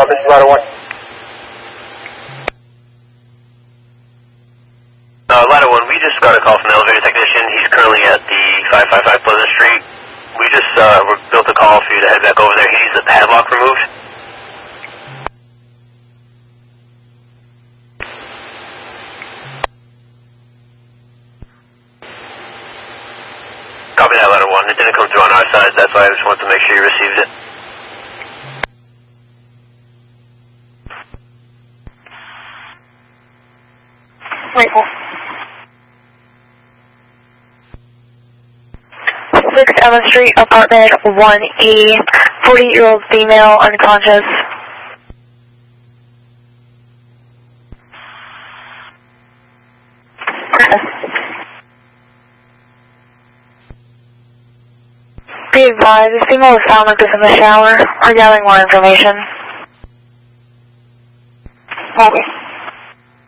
This is Ladder 1. Ladder 1, we just got a call from the elevator technician. He's currently at the 555 Pleasant Street. We just built a call for you to head back over there. He needs the padlock removed. Copy that, Ladder 1. It didn't come through on our side. That's why I just wanted to make sure you received it. Grateful. 6 Emma Street, apartment 1E, 48-year-old female, unconscious. Be advised, this female was found like this in the shower. We're gathering more information. Okay.